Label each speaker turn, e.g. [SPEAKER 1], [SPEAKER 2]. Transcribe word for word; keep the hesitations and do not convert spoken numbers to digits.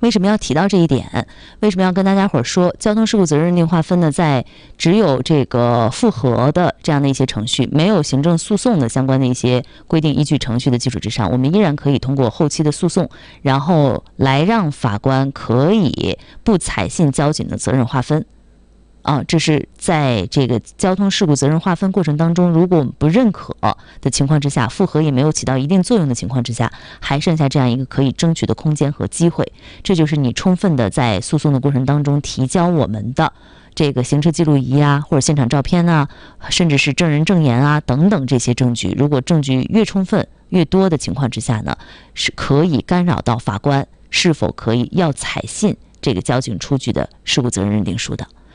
[SPEAKER 1] 为什么要提到这一点？为什么要跟大家伙儿说，交通事故责任认定划分呢？在只有这个复核的这样的一些程序，没有行政诉讼的相关的一些规定依据程序的基础之上，我们依然可以通过后期的诉讼，然后来让法官可以不采信交警的责任划分。啊，这是在这个交通事故责任划分过程当中，如果我们不认可的情况之下，复核也没有起到一定作用的情况之下，还剩下这样一个可以争取的空间和机会。这就是你充分的在诉讼的过程当中提交我们的这个行车记录仪啊，或者现场照片啊，甚至是证人证言啊等等这些证据。如果证据越充分越多的情况之下呢，是可以干扰到法官是否可以要采信这个交警出具的事故责任认定书的。